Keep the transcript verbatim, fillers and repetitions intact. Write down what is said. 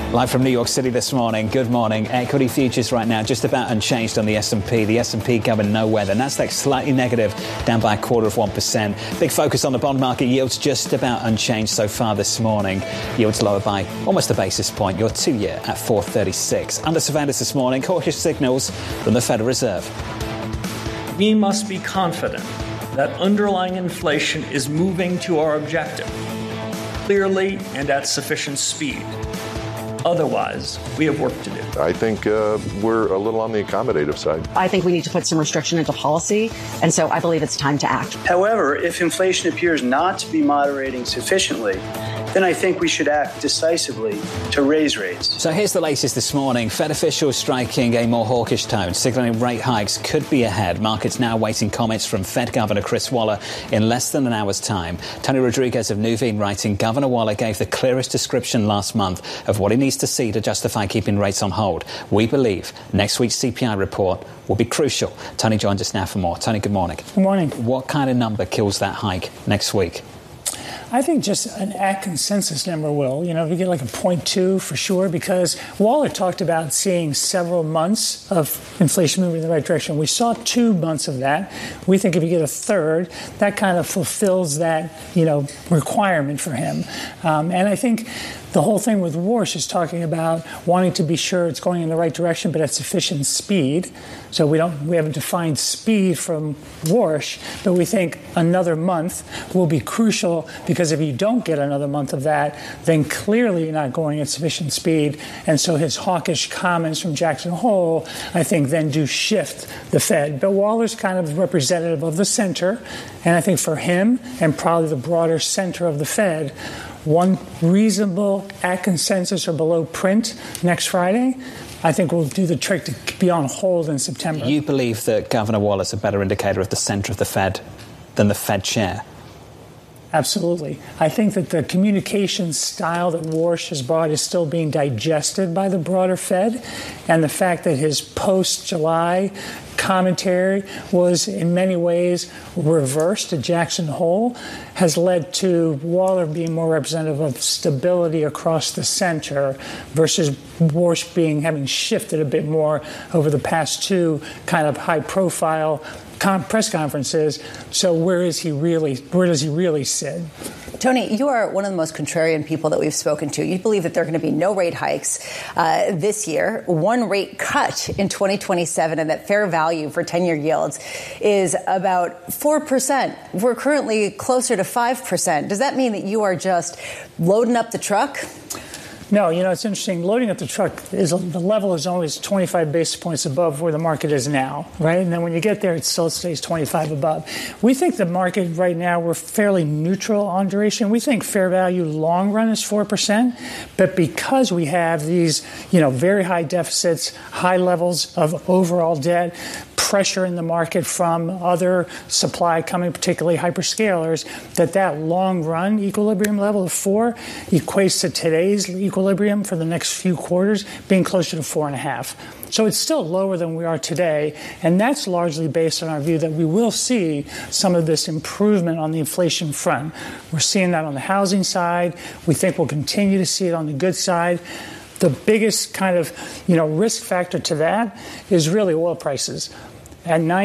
Live from New York City this morning. Good morning. Equity futures right now just about unchanged on the S and P. The S and P going nowhere. The Nasdaq slightly negative, down by a quarter of one percent. Big focus on the bond market. Yields just about unchanged so far this morning. Yields lower by almost a basis point. Your two-year at four thirty-six. Under surveillance this morning. Cautious signals from the Federal Reserve. We must be confident that underlying inflation is moving to our objective clearly and at sufficient speed. Otherwise, we have work to do. I think uh, we're a little on the accommodative side. I think we need to put some restriction into policy, and so I believe it's time to act. However, if inflation appears not to be moderating sufficiently, then I think we should act decisively to raise rates. So here's the latest this morning. Fed officials striking a more hawkish tone, signaling rate hikes could be ahead. Markets now waiting comments from Fed Governor Chris Waller in less than an hour's time. Tony Rodriguez of Nuveen writing, Governor Waller gave the clearest description last month of what he needs to see to justify keeping rates on hold. We believe next week's C P I report will be crucial. Tony joins us now for more. Tony, good morning. Good morning. What kind of number kills that hike next week? I think just an at consensus number will. You know, we get like a point two for sure, because Waller talked about seeing several months of inflation moving in the right direction. We saw two months of that. We think if you get a third, that kind of fulfills that, you know, requirement for him. Um, and I think the whole thing with Warsh is talking about wanting to be sure it's going in the right direction, but at sufficient speed. So we don't, we haven't defined speed from Warsh, but we think another month will be crucial, because if you don't get another month of that, then clearly you're not going at sufficient speed. And so his hawkish comments from Jackson Hole, I think, then do shift the Fed. But Waller's kind of representative of the center. And I think for him and probably the broader center of the Fed, one reasonable at consensus or below print next Friday, I think will do the trick to be on hold in September. You believe that Governor Waller is a better indicator of the center of the Fed than the Fed chair? Absolutely. I think that the communication style that Warsh has brought is still being digested by the broader Fed. And the fact that his post-July commentary was in many ways reversed to Jackson Hole has led to Waller being more representative of stability across the center versus Warsh being having shifted a bit more over the past two kind of high-profile Com- press conferences. So where is he really? Where does he really sit? Tony, you are one of the most contrarian people that we've spoken to. You believe that there are going to be no rate hikes uh, this year, one rate cut in twenty twenty-seven, and that fair value for ten-year yields is about four percent. We're currently closer to five percent. Does that mean that you are just loading up the truck? No, you know, it's interesting. Loading up the truck, is the level is always twenty-five basis points above where the market is now, right? And then when you get there, it still stays twenty-five above. We think the market right now, we're fairly neutral on duration. We think fair value long run is four percent. But because we have these, you know, very high deficits, high levels of overall debt, pressure in the market from other supply coming, particularly hyperscalers, that that long run equilibrium level of four equates to today's equilibrium for the next few quarters being closer to four and a half. So it's still lower than we are today, and that's largely based on our view that we will see some of this improvement on the inflation front. We're seeing that on the housing side. We think we'll continue to see it on the goods side. The biggest kind of, you know, risk factor to that is really oil prices. At nine